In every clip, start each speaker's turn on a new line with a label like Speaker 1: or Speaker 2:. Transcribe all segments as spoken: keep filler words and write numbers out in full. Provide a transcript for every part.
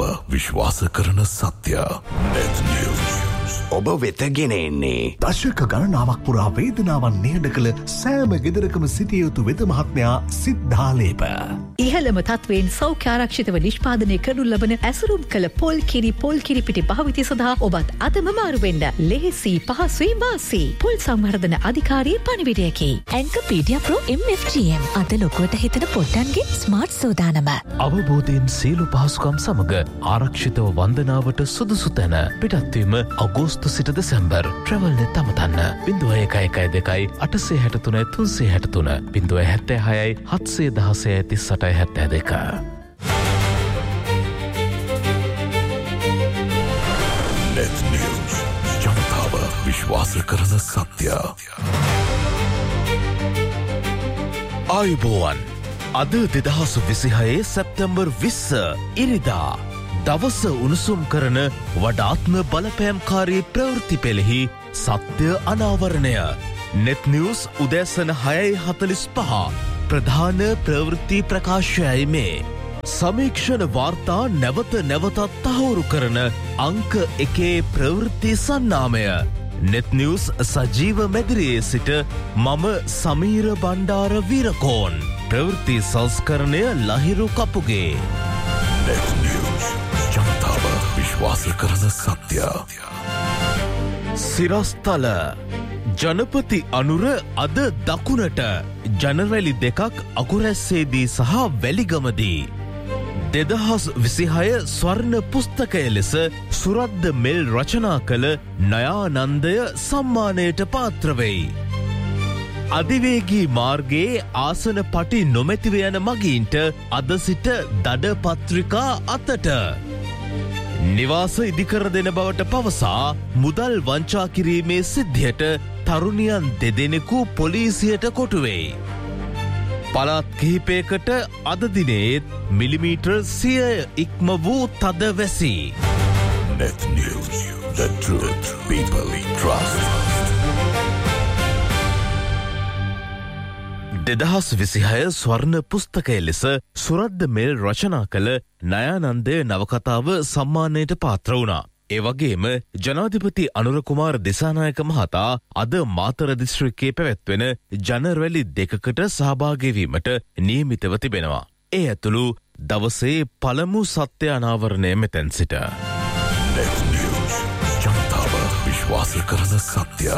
Speaker 1: විශ්වාස කරන සත්‍ය. net news.
Speaker 2: ඔබ වෙත ගෙන එන්නේ
Speaker 3: දශක ගණනාවක් පුරා වේදනාවන් නිහඬ කළ සෑම ගෙදරකම සිටිය යුතු වෙද මහත්මයා සිද්ධාලේප.
Speaker 4: ඉහළම තත්වයෙන් සෞඛ්‍ය ආරක්ෂිතව නිෂ්පාදනය කරනු ලබන ඇසුරුම් කළ පොල් කිරි පොල් කිරි පිටි භාවිතය සඳහා ඔබත් අදම මාරු වෙන්න. ලෙහෙසි පහසුයි වාසි. පොල් සංවර්ධන අධිකාරියේ පණිවිඩයකි.
Speaker 5: ඇන්කපීඩියා ප්‍රෝ එම් එෆ් ජී එම් අද ලොකුවට හිතන පොට්ටන්ගේ ස්මාර්ට් සෝදානම.
Speaker 6: අවබෝධයෙන් සියලු පහසුකම් සමග ආරක්ෂිතව වන්දනාවට සුදුසු තැන පිටත්වීම අගෝස්තු සිට දෙසැම්බර් ට්‍රැවල්නෙත් අමතන්න බිංදුව එකයි එකයි දෙකයි අටසේ හැට තුනයි තුන්සේ හැට තුන බිංදුව හැත්තෑ හයයි හත්සේ දහසේ තිස් අටයි හැත්තෑ දෙක.
Speaker 1: net news. ජනතාව විශ්වාස කරන සත්‍ය.
Speaker 6: ආයුබෝවන් අද දෙදහස් විසිහයේ සැප්තැම්බර් විස්ස ඉරිදා දවස උණුසුම් කරන වඩාත්ම බලපෑම්කාරී ප්‍රවෘත්ති පෙළෙහි සත්‍ය අනාවරණය. net news උදෑසන හයයි හතලිස් පහ ප්‍රධාන ප්‍රවෘත්ති ප්‍රකාශයයි මේ. සමීක්ෂණ වාර්තා නැවත නැවතත් තහවුරු කරන අංක එකේ ප්‍රවෘත්ති සන්නාමය. net news සජීව මැදිරියේ සිට මම සමීර බණ්ඩාර වීරකෝන්. ප්‍රවෘත්ති සංස්කරණය ලහිරු කපුගේ.
Speaker 1: net news. ජනතාව විශ්වාස කරන සත්‍ය.
Speaker 6: සිරස්තල ජනපති අනුර අද දකුණට ජනවැලි දෙකක් අකුරැස්සේදී සහ වැලිගමදී. දෙදහස් විසිහය ස්වර්ණ පුස්තකය ලෙස සුරද්ද මෙල් රචනා කළ නයානන්දය සම්මානයට පාත්‍රවෙයි. අධිවේගී මාර්ගයේ ආසන පටි නොමැතිව යන මගීන්ට අද සිට දඩ පත්‍රිකා අතට. නිවාස ඉදිකර දෙන බවට පවසා මුදල් වංචා කිරීමේ සිද්ධියට තරුණියන් දෙදෙනෙකු පොලිසියට කොටුවෙයි. පළාත් කිහිපයකට අද දිනේත් මිලිමීටර් සියය ඉක්ම වූ තද වැසි.
Speaker 1: net news. The truth people trust.
Speaker 6: දෙදහස් විසිහය ස්වර්ණ පුස්තකය ලෙස සුරද්ද මෙල් රචනා කළ නයානන්දය නවකතාව සම්මානයට පාත්‍ර වුණා. ඒ වගේම ජනාධිපති අනුර කුමාර දිසානායක මහතා අද මාතර දිස්ත්‍රික්කයේ පැවැත්වෙන ජනරැලි දෙකකට සහභාගී වීමට නියමිතව තිබෙනවා. ඒ ඇතුළු දවසේ පළමු සත්‍ය අනාවරණය මෙතැන් සිට.
Speaker 1: net news. ජනතාව විශ්වාස කරන සත්‍ය.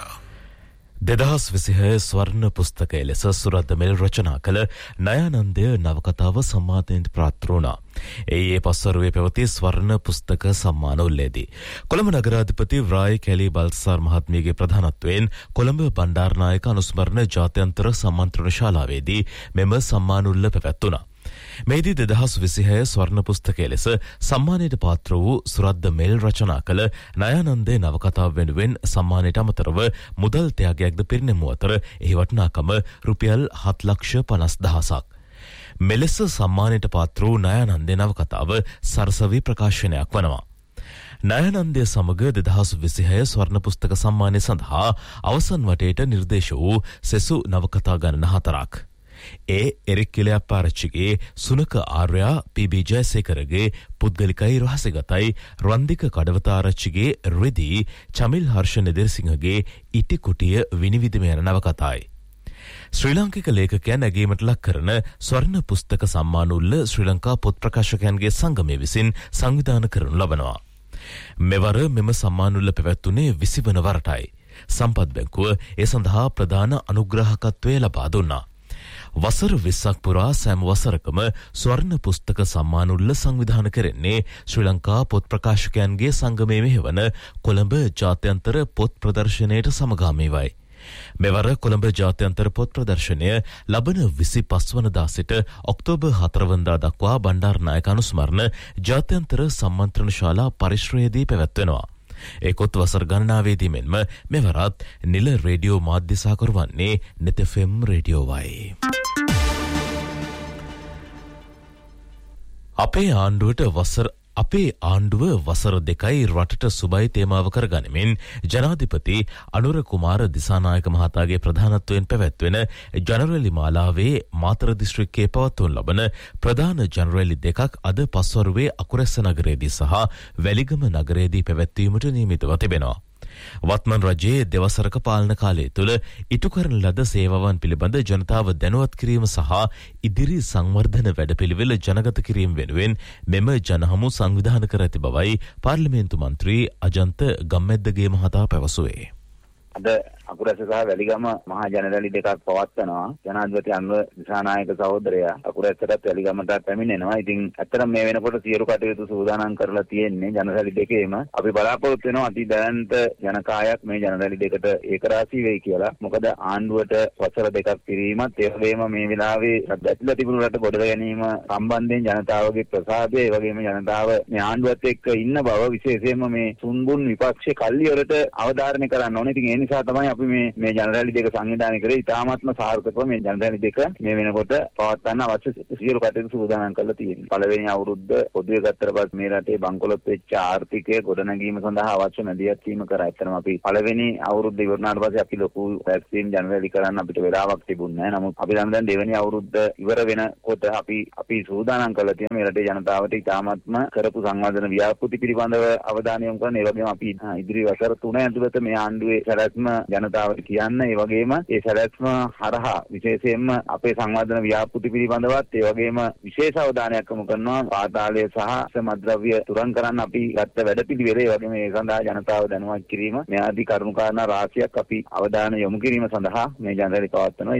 Speaker 6: දෙදහස් විසිහය ස්වර්ණ පුස්තකය ලෙස සුරද්ද මෙල් රචනා කළ නයානන්දය නවකතාව සම්මානයට පාත්‍ර වුණා. ඒ ඒ පස්වරුවේ පැවති ස්වර්ණ පුස්තක සම්මාන උල්ලේදී කොළඹ නගරාධිපති රායි කැලි බල්සාර් මහත්මියගේ ප්‍රධානත්වයෙන් කොළඹ බණ්ඩාරනායක අනුස්මරණ ජාත්‍යන්තර සම්මන්ත්‍රණ ශාලාවේදී මෙම සම්මාන උල්ල පැවැත්වුණා. මෙහිදී දෙදහස් විසිහය ස්වර්ණ පුස්තකය ලෙස සම්මානයට පාත්‍ර වූ සුරද්ද මෙල් රචනා කළ නයානන්දේ නවකතාව වෙනුවෙන් සම්මානයට අමතරව මුදල් ත්‍යාගයක්ද පිරිනැමු අතර එහි වටිනාකම රුපියල් හත් ලක්ෂ පනස් දහසක්. මෙලෙස සම්මානයට පාත්‍ර වූ නයානන්දේ නවකතාව සරසවි ප්‍රකාශනයක් වනවා. නයානන්දය සමග දෙදහස් විසිහය ස්වර්ණ පුස්තක සම්මානය සඳහා අවසන් වටේට නිර්දේශ වූ සෙසු නවකතා ගණන හතරක්. ඒ එරික් කිලයප්පාරච්චිගේ සුනක ආර්යා පී.බී. ජයසේකරගේ පුද්ගලිකයි රහසිගතයි රන්දික කඩවතාරච්චිගේ රෙදී චමිල් හර්ෂ නෙදෙරසිංහගේ ඉටි කුටිය විනිවිදම යන නවකතායි. ශ්‍රී ලාංකික ලේඛකයන් නැගීමට ලක් කරන ස්වර්ණ පුස්තක සම්මාන උල්ල ශ්‍රී ලංකා පොත් ප්‍රකාශකයන්ගේ සංගමය විසින් සංවිධානය කරනු ලබනවා. මෙවර මෙම සම්මාන උල්ල පැවැත්වුණේ විසි වන වරටයි. සම්පත් බැංකුව ඒ සඳහා ප්‍රධාන අනුග්‍රහකත්වය ලබා දුන්නා. වසර විස්සක් පුරා සෑම වසරකම ස්වර්ණ පුස්තක සම්මාන උල්ල සංවිධානය කරන්නේ ශ්‍රී ලංකා පොත් ප්‍රකාශකයන්ගේ සංගමයේ මෙහෙවන කොළඹ ජාත්‍යන්තර පොත් ප්‍රදර්ශනයට සමගාමීවයි. මෙවර කොළඹ ජාත්‍යන්තර පොත් ප්‍රදර්ශනය ලබන විසිපස් වනදා සිට ඔක්තෝබර් හතර වනදා දක්වා බණ්ඩාරනායක අනුස්මරණ ජාත්‍යන්තර සම්මන්ත්‍රණ ශාලා පරිශ්‍රයේදී පැවැත්වෙනවා. ඒකොත් වසර ගණනාවේදී මෙන්ම මෙවරත් නිල රේඩියෝ මාධ්‍ය සහකරු වන්නේ නෙත් එෆ් එම් රේඩියෝවයි. අපේ ආණ්ඩුවට වසර අපේ ආණ්ඩුව වසර දෙකයි රටට සුබයි තේමාව කරගනිමින් ජනාධිපති අනුර කුමාර දිසානායක මහතාගේ ප්‍රධානත්වයෙන් පැවැත්වෙන ජනරැලි මාලාවේ මාතර දිස්ත්‍රික්කයේ පවත්වනු ලබන ප්‍රධාන ජනරැලි දෙකක් අද පස්වරුවේ අකුරැස්ස නගරයේදී සහ වැලිගම නගරයේදී පැවැත්වීමට නියමිතව තිබෙනවා. වත්මන් රජයේ දෙවසරක පාලන කාලය තුළ ඉටු කරන ලද සේවාවන් පිළිබඳ ජනතාව දැනුවත් කිරීම සහ ඉදිරි සංවර්ධන වැඩපිළිවෙල ජනගත කිරීම වෙනුවෙන් මෙම ජනහමු සංවිධානය කර ඇති බවයි පාර්ලිමේන්තු මන්ත්‍රී අජන්ත ගම්මැද්දගේ මහතා පැවසුවේ.
Speaker 7: අද අකුරැස සහ වැලිගම මහා ජනරැලි දෙකක් පවත්වනවා. ජනාධිපති අනුර දිසානායක සහෝදරයා අකුරැස්සටත් වැලිගමටත් පැමිණෙනවා. ඉතින් ඇත්තටම මේ වෙනකොට සියලු කටයුතු සූදානම් කරලා තියෙන්නේ ජනරැලි දෙකේම. අපි බලාපොරොත්තු වෙනවා අති දැනන්ත ජනකායක් මේ ජනරැලි දෙකට ඒකරාශී වෙයි කියලා. මොකද ආණ්ඩුවට වසර දෙකක් පිරීමත් ඒ වගේම මේ වෙලාවේ දැතිලා තිබුණු රට ගොඩ ගැනීම සම්බන්ධයෙන් ජනතාවගේ ප්‍රසාදය ඒ වගේම ජනතාව මේ ආණ්ඩුවත් එක්ක ඉන්න බව විශේෂයෙන්ම මේ සුන්බුන් විපක්ෂයේ කල්ලිවලට අවධාරණය කරන්න ඕනේ. ඉතින් ඒ නිසා තමයි අපි මේ මේ ජනරැලි දෙක සංවිධානය කරේ. ඉතාමත්ම සාර්ථකව මේ ජනරැලි දෙක මේ වෙනකොට පවත්වන්න අවශ්‍ය සියලු කටයුතු සූදානම් කරලා තියෙනවා. පළවෙනි අවුරුද්ද පොදුවේ ගත්තට පස්සේ මේ රටේ බංකොලොත් වෙච්ච ආර්ථිකය ගොඩනැගීම සඳහා අවශ්‍ය මැදිහත් වීම කරා. ඇත්තටම අපි පළවෙනි අවුරුද්ද ඉවර වුණාට පස්සේ අපි ලොකු වැක්සින් ජනරැලි කරන්න අපිට වෙලාවක් තිබුණේ නැහැ. නමුත් අපි දැන් දෙවෙනි අවුරුද්ද ඉවර වෙනකොට අපි අපි සූදානම් කරලා තියෙන මේ රටේ ජනතාවට ඉතාමත්ම කරපු සංවර්ධන ව්‍යාපෘති පිළිබඳව අවධානය යොමු කරන. ඒ වගේම අපි ඉදිරි වසර තුන ඇතුළත මේ ආණ්ඩුවේ සැලැස්ම ජනතාවට කියන්න, ඒ වගේම ඒ සැලැස්ම හරහා විශේෂයෙන්ම අපේ සංවර්ධන ව්‍යාපෘති පිළිබඳවත් ඒ වගේම විශේෂ අවධානයක් යොමු කරනවා. පාතාලය සහ මද්ද්‍රව්‍ය තුරන් කරන්න අපි ගත්ත වැඩපිළිවෙල, ඒ වගේම ඒ සඳහා ජනතාව දැනුවත් කිරීම, මේ ආදී කරුණු කාරණා රාශියක් අපි අවධානය යොමු කිරීම සඳහා මේ ජනරැලි පවත්වනවා.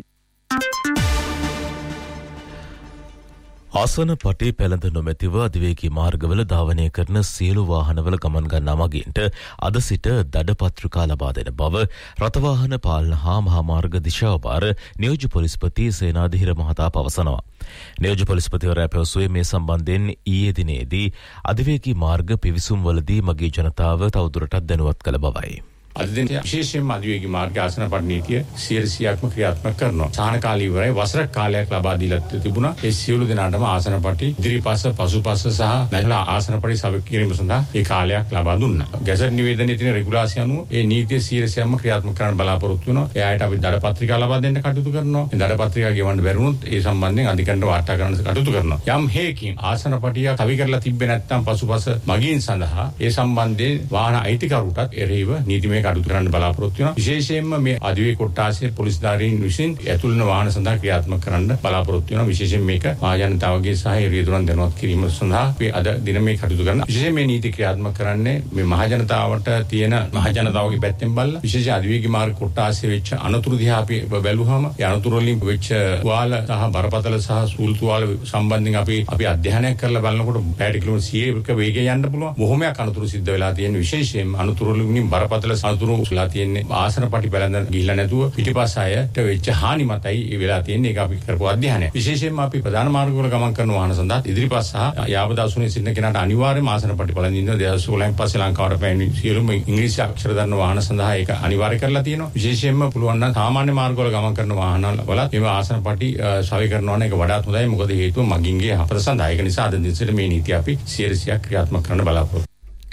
Speaker 6: ආසන පටි පැළඳ නොමැතිව අධිවේගී මාර්ගවල ධාවනය කරන සියලු වාහනවල ගමන් ගන්නා මගීන්ට අද සිට දඩ පත්‍රිකා ලබා දෙන බව රථවාහන පාලන හා මහාමාර්ග දිශාභාර නියෝජ්‍ය පොලිස්පති සේනාධිහිර මහතා පවසනවා. නියෝජ්‍ය පොලිස්පතිවරයා පැවසුවේ මේ සම්බන්ධයෙන් ඊයේ දිනේදී අධිවේගී මාර්ග පිවිසුම්වලදී මගී ජනතාව තවදුරටත් දැනුවත් කළ බවයි.
Speaker 8: අද දින විශේෂයෙන්ම අධිවේගී මාර්ග ආසන පට නීතිය සියයට ක්‍රියාත්මක කරනවා. සාහන කාලය ඉවරයි. වසර කාලයක් ලබා දීලා තිබුණා. ඒ සියලු දෙනාටම ආසන පටි ඉදිරිපස පසුපස සහ නැගලා ආසන පටි සබක් කිරීම සඳහා ඒ කාලයක් ලබා දුන්නා. ගැසට් නිවේදනයේ තියෙන රෙගුලාසිය අනුව ඒ නීතිය සියයට ක්‍රියාත්මක කරන්න බලාපොරොත්තු වෙනවා. ඒ අයට අපි දඩ පත්‍රිකා ලබා දෙන්න කටයුතු කරනවා. ඒ දඩ පත්‍රිකා ගෙවන්න බැරිුණොත් ඒ සම්බන්ධයෙන් අධිකරණයට වාර්තා කරන්න කටයුතු කරනවා. යම් හේකින් ආසන පටිය කවි කරලා තිබ්බේ නැත්නම් පසුපස මගීන් සඳහා ඒ සම්බන්ධයෙන් වාහන අයිතිකරුටත් එරෙහිව නීතිමය කටයුතු කරන්න බලාපොරොත්තු විශේෂයෙන්ම මේ අධිවේගී කොට්ටාසයේ පොලිස් ධාරීන් විසින් ඇතුළත වාහන සඳහා ක්‍රියාත්මක කරන්න බලාපොරොත්තු වෙනවා. විශේෂයෙන් මේක මහා ජනතාවගේ සහ රියදුරන් දැනුවත් කිරීම සඳහා අපි අද දින මේ කටයුතු කරනවා. විශේෂයෙන් මේ නීති ක්‍රියාත්මක කරන්නේ මේ මහා ජනතාවට තියෙන මහා ජනතාවගේ පැත්තෙන් බලලා විශේෂ අධිවේගී මාර්ග කොට්ටාසයේ වෙච්ච අනතුරු දිහා අපි බැලුවාම ඒ අනතුරු වලින් වෙච්ච තුවාල සහ බරපතල සහ සූළු තුවාල සම්බන්ධයෙන් අපි අපි අධ්‍යයනය කරලා බලනකොට පැයට කිලෝමීටර් සීයක වේගයෙන් යන්න පුළුවන්. බොහොමයක් අනතුරු සිද්ධ වෙලා තියෙන විශේෂයෙන්ම අනතුරු වලින් බරපතල අනතුරු වෙලා තියෙන්නේ ආසන පටි පැලඳ ගිහිල්ලා නැතුව පිටිපස්ස අයට වෙච්ච හානි මතයි ඒ වෙලා තියෙන්නේ. ඒක අපි කරපු අධ්‍යයනය. විශේෂයෙන්ම අපි ප්‍රධාන මාර්ගවල ගමන් කරන වාහන සඳහා ඉදිරිපස්ස සහ යාබද අසුනේ සිටින කෙනාට අනිවාර්යයෙන්ම ආසන පටි පැලඳින්න දෙදහස් සෝලහෙන් පස්සේ ලංකාවට පැමිණි සියලුම ඉංග්‍රීසි අක්ෂර දන්න වාහන සඳහා ඒක අනිවාර්ය කරලා තියෙනවා. විශේෂයෙන්ම පුළුවන් නම් සාමාන්‍ය මාර්ගවල ගමන් කරන වාහන වලත් මේ ආසන පටි සවි කරනවා නම් ඒක වඩාත් හොඳයි. මොකද හේතුව මගින්ගේ යහපත සඳහා. ඒක නිසා අද දිනසට මේ නීතිය අපි සියයට ක්‍රියාත්මක කරන්න බලාපොරොත්තු.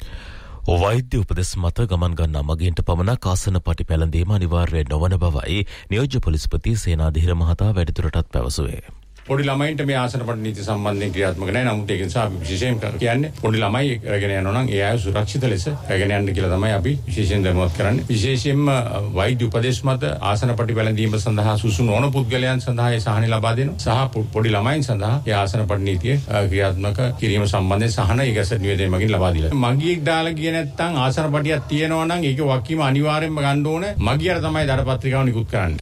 Speaker 6: වෛද්‍ය උපදෙස් මත ගමන් ගන්නා මගීන්ට පමණක් ආසන පටි පැළඳීම අනිවාර්ය නොවන බවයි නියෝජ්‍ය පොලිස්පති සේනාධිහිර මහතා වැඩිදුරටත් පැවසුවේ.
Speaker 8: පොඩි ළමයින්ට මේ ආසන පට නීති සම්බන්ධයෙන් ක්‍රියාත්මක නැහැ. නමුත් ඒක නිසා අපි විශේෂයෙන් කියන්නේ පොඩි ළමයි රැගෙන යනවා නම් ඒ අය සුරක්ෂිත ලෙස රැගෙන යන්න කියලා තමයි අපි විශේෂයෙන් දැනුවත් කරන්නේ. විශේෂයෙන්ම වෛද්‍ය උපදෙස් මත ආසන පටි පැළඳීම සඳහා සුසු නොවන පුද්ගලයන් සඳහා ඒ සහන ලබා දෙනවා. සහ පොඩි ළමයින් සඳහා ඒ ආසන පට නීතිය ක්‍රියාත්මක කිරීම සම්බන්ධයෙන් සහන ඒ ගැසට් නිවේදනය මගින් ලබා දීලා. මගියෙක් දාලා ගියේ නැත්නම් ආසන පටියක් තියෙනවා නම් ඒක වකීම අනිවාර්යයෙන්ම ගන්න ඕනේ. මගියට තමයි දඩ පත්‍රිකාව නිකුත් කරන්නේ.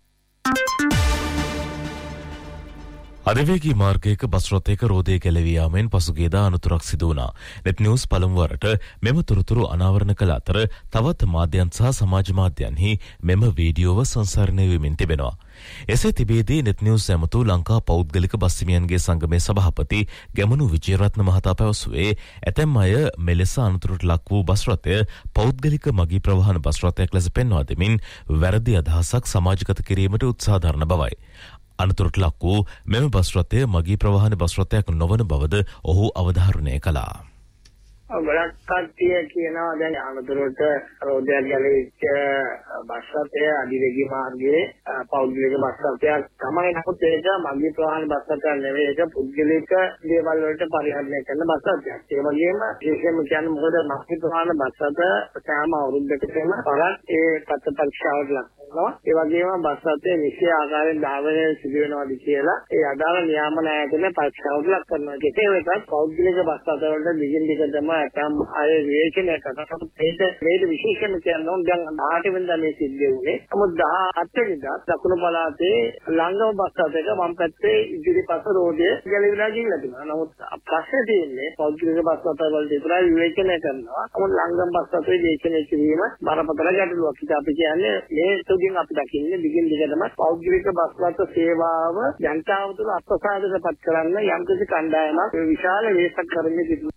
Speaker 6: අධිවේගී මාර්ගයක බස් රථයක රෝදය ගැලවී යාමෙන් පසුගියදා අනතුරක් සිදු වුණා. නෙට් නිවුස් පළමුවරට මෙම තොරතුරු අනාවරණ කළ අතර තවත් මාධ්‍යයන් සහ සමාජ මාධ්‍යයන්හි මෙම වීඩියෝව සංසරණය වෙමින් තිබෙනවා. එසේ තිබේදී නෙට් නිවුස් ඇමතු ලංකා පෞද්ගලික බස් හිමියන්ගේ සංගමේ සභාපති ගැමුණු විජේරත්න මහතා පැවසුවේ ඇතැම් අය මෙලෙස අනතුරට ලක් වූ බස් රථය පෞද්ගලික මගී ප්‍රවාහන බස් රථයක් ලෙස පෙන්වා දෙමින් වැරදි අදහසක් සමාජගත කිරීමට උත්සාහ දරන බවයි. අනතුරට ලක් වූ මෙම බස් රථය මගී ප්‍රවාහන බස් රථයක් නොවන බවද ඔහු අවධාරණය කළා.
Speaker 9: ගොඩක් කට්ටිය කියනවා දැන් අනතුරට රෝදයක් ගැලවිච්ච බස් රථය අධිවේගී මාර්ගයේ පෞද්ගලික බස් රථයක් තමයි. නමුත් ඒක මගී ප්‍රවාහන බස් රථයක් නෙවෙයි. ඒක පුද්ගලික දේවල් වලට පරිහරණය කරන බස් රථයක්. ඒ වගේම විශේෂයෙන්ම කියන්නේ මොකද මගී ප්‍රවාහන බස් රථ සෑම අවුරුද්දකටම පරක් ඒ පත්‍ර පරීක්ෂාවට ලක් කරනවා. ඒ වගේම බස් රථයේ නිශ්චය ආකාරයෙන් ධාවනය සිදු වෙනවාද කියලා ඒ අදාළ නියාමන ආයතන පරීක්ෂාවට ලක් කරනවා. ඒකේ වෙනස් පෞද්ගලික බස් රථ වලට දිගින් දිගටම ඇතම් අය විවේචනය කරනවා. ඒක මේක විශේෂයෙන්ම කියනවා දැන් දහඅට වෙනිදා මේ සිද්ධ වුණේ. නමුත් දහඅට වෙනිදා දකුණු පළාතේ ලංගම බස් රථයක වම් පැත්තේ ඉදිරිපස රෝඩය ගැලවිලා ගිහිල්ලා තිබුණා. නමුත් ප්‍රශ්නේ තියෙන්නේ පෞද්ගලික බස් රථ වලට විතරයි විවේචනය කරනවා. නමුත් ලංගම බස් රථයේ විවේචනය කිරීම බරපතල ගැටලුවක්. ඉතින් අපි කියන්නේ මේ තුකින් අපි දකින්නේ දිගින් දිගටම පෞද්ගලික බස් රථ සේවාව ජනතාව තුළ අප්‍රසාදයටපත් කරන්න යම්කිසි කණ්ඩායමක් විශාල වේසක් කරමින් සිටිනවා.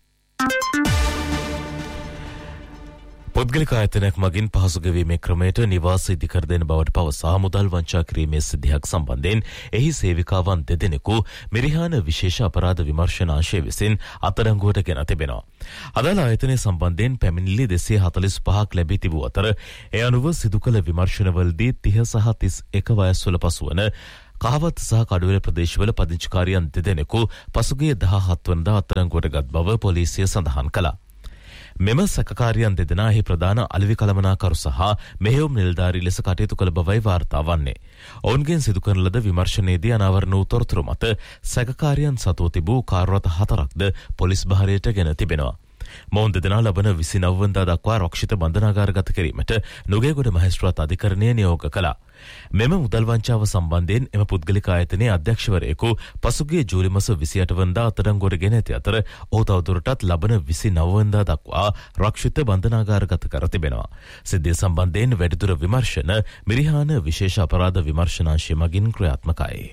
Speaker 6: පුද්ගලික ආයතනයක් මගින් පහසුගැවීමේ ක්‍රමයට නිවාස ඉදිකර දෙන බවට පවසා මුදල් වංචා කිරීමේ සිද්ධියක් සම්බන්ධයෙන් එහි සේවිකාවන් දෙදෙනෙකු මිරිහාන විශේෂ අපරාධ විමර්ශනාංශය විසින් අත්අඩංගුවට ගෙන තිබෙනවා. අදාළ ආයතනය සම්බන්ධයෙන් පැමිණිලි දෙසිය හතළිස් පහක් ලැබී තිබූ අතර ඒ අනුව සිදු කළ විමර්ශනවලදී තිහ සහ තිස් එක වයස්වල පසුවන කහවත සහ කඩුවෙල ප්‍රදේශවල පදිංචිකාරියන් දෙදෙනෙකු පසුගිය දහහත් වනදා අත්අඩංගුවට ගත් බව පොලිසිය සඳහන් කළා. මෙම සැකකාරියන් දෙදෙනා එහි ප්‍රධාන අලෙවි කළමනාකරු සහ මෙහෙයුම් නිලධාරී ලෙස කටයුතු කළ බවයි වාර්තා වන්නේ. ඔවුන්ගෙන් සිදු කරන ලද විමර්ශනයේදී අනාවරණ වූ තොරතුරු මත සැකකාරියන් සතුව තිබූ කාර් රථ හතරක්ද පොලිස් භාරයට ගෙන තිබෙනවා. මොවුන් දෙදෙනා ලබන විසිනව වෙනිදා දක්වා රක්ෂිත බන්ධනාගාරගත කිරීමට නුගේගොඩ මහේස්ත්‍රාත් අධිකරණය නියෝග කළා. මෙම මුදල් වංචාව සම්බන්ධයෙන් එම පුද්ගලික ආයතනයේ අධ්‍යක්ෂවරයෙකු පසුගිය ජූලි මාස විසිඅට වෙනිදා අත්අඩංගුවට ගෙන ඇති අතර ඔහු තවදුරටත් ලබන විසිනව වෙනිදා දක්වා රක්ෂිත බන්ධනාගාරගත කර තිබෙනවා. සිද්ධිය සම්බන්ධයෙන් වැඩිදුර විමර්ශන මිරිහාන විශේෂ අපරාධ විමර්ශනාංශය මගින් ක්‍රියාත්මකයි.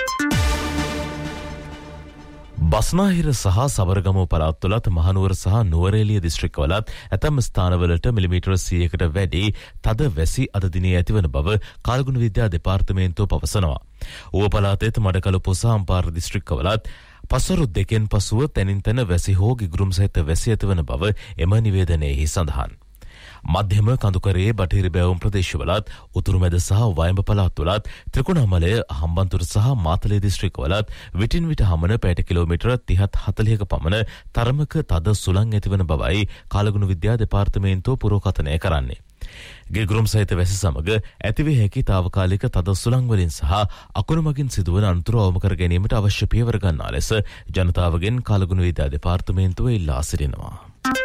Speaker 6: බස්නාහිර සහ සබරගමු පළාත් තුළත් මහනුවර සහ නුවරඑළිය දිස්ත්‍රික්කවලත් ඇතැම් ස්ථානවලට මිලිමීටර සීයකට වැඩි තද වැසි අද දිනේ ඇතිවන බව කාලගුණ විද්‍යා දෙපාර්තමේන්තුව පවසනවා. ඌව පළාතේත් මඩකලපුව සහ අම්පාර දිස්ත්‍රික්කවලත් පසරු දෙකෙන් පසුව තැනින් තැන වැසි හෝ ගිගුරුම් සහිත වැසි ඇතිවන බව එම නිවේදනයෙහි සඳහන්. මධ්‍යම කඳුකරයේ බටහිර බැවුම් ප්‍රදේශවලත් උතුරුමැද සහ වයඹ පළාත් තුළත් ත්‍රිකුණාමලය හම්බන්තොට සහ මාතලේ දිස්ත්‍රික්කවලත් විටින් විට හමන පැයට කිලෝමීටර තිහත් හතළිහක පමණ තරමක තද සුළං ඇතිවන බවයි කාලගුණ විද්‍යා දෙපාර්තමේන්තුව පුරෝකථනය කරන්නේ. ගිගුරුම් සහිත වැසි සමග ඇතිවිය හැකි තාවකාලික තද සුළං වලින් සහ අකුණු මගින් සිදුවන අනතුරු අවම කර ගැනීමට අවශ්‍ය පියවර ගන්නා ලෙස ජනතාවගෙන් කාලගුණ විද්‍යා දෙපාර්තමේන්තුව ඉල්ලා සිටිනවා.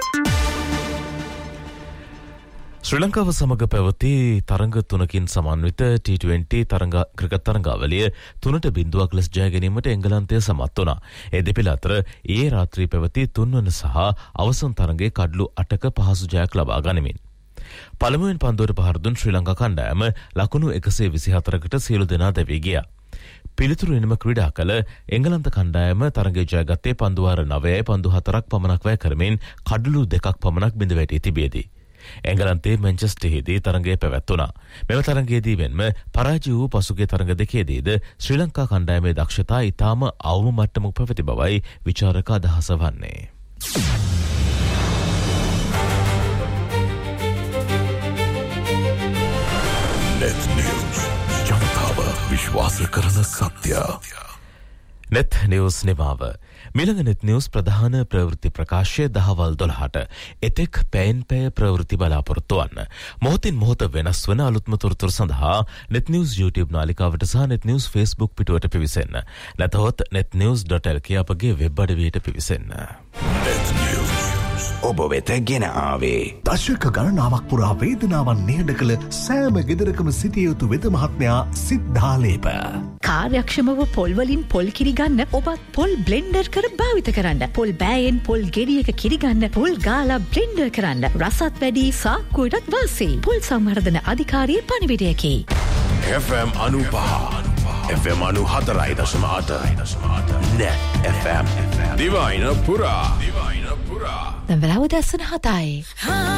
Speaker 6: ශ්‍රී ලංකාව සමග පැවති තරඟ තුනකින් සමන්විත ටී ට්වෙන්ටි තරඟ ක්‍රිකට් තරඟාවලිය තුනට බිඳුවක් ලෙස ජය ගැනීමට එංගලන්තය සමත් වුණා. ඒ දෙපළ අතර ඊයේ රාත්‍රී පැවති තුන්වන සහ අවසන් තරඟයේ කඩලු අටක පහසු ජයක් ලබා ගනිමින් පළමුවෙන් පන්දුවට පහර දුන් ශ්‍රී ලංකා කණ්ඩායම ලකුණු එකසිය විසිහතරකට සියලු දෙනා දැවී ගියා. පිළිතුරු එනම ක්‍රීඩා කළ එංගලන්ත කණ්ඩායම තරඟය ජයගත්තේ පන්දු වාර නවයයි පන්දු හතරක් පමණක් වැය කරමින් කඩලු දෙකක් පමණක් බිඳ වැටී තිබියදී. එංගලන්තයේ මැන්චෙස්ටර්හිදී තරඟය පැවැත්වුණා. මෙම තරඟයේදී වෙන්ම පරාජය වූ පසුගිය තරඟ දෙකේදීද ශ්‍රී ලංකා කණ්ඩායමේ දක්ෂතා ඉතාම අවම මට්ටමක පැවති බවයි විචාරක අදහස වන්නේ.
Speaker 1: net news ජනතාව විශ්වාස කරන සත්‍ය.
Speaker 6: net news නිමාව. මිළඟ net news ප්‍රධාන ප්‍රවෘත්ති ප්‍රකාශය දහවල් දොළහට. එතෙක් පැයෙන් පැය ප්‍රවෘත්ති බලාපොරොත්තු වන්න. මොහොතින් මොහොත වෙනස් වන අලුත්ම තොරතුරු සඳහා net news YouTube නාලිකාවට සහ net news Facebook පිටුවට පිවිසෙන්න. නැතහොත් net news dot l k අපගේ වෙබ් අඩවියට පිවිසෙන්න.
Speaker 1: net news
Speaker 2: ඔබ වෙත ගෙන ආවේ
Speaker 3: දශක ගණනාවක් පුරා වේදනාවන් නිහඬ කළ සෑම ගෙදරකම සිටිය යුතු වෙද මහත්මයා සිද්ධාලේප.
Speaker 4: කාර්යක්ෂමව පොල් වලින් පොල් කිරි ගන්න ඔබත් පොල් බ්ලෙන්ඩර් කර භාවිත කරන්න. පොල් බෑයෙන් පොල් ගෙඩියක කිරි ගන්න පොල් ගාලා බ්ලෙන්ඩර් කරන්න. රසත් වැඩි සාක්කුවටත් වාසි. පොල් සංවර්ධන අධිකාරියේ පණිවිඩයකි.
Speaker 1: F M අනූපහ F M අනූ හතරයි දශම අට net F M දිවයින පුරා දිවයින පුරා
Speaker 5: දැන් වෙලාව දස්සන හතයි.